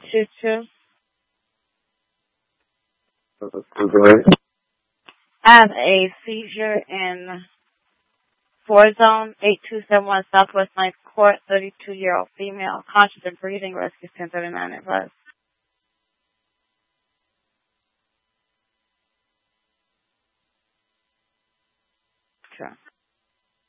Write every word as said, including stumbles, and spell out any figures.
two two. Go ahead. Had a seizure in four zone, eight two seven one Southwest ninth Court, thirty-two-year-old female, conscious and breathing, rescue ten thirty-nine and plus. Sure.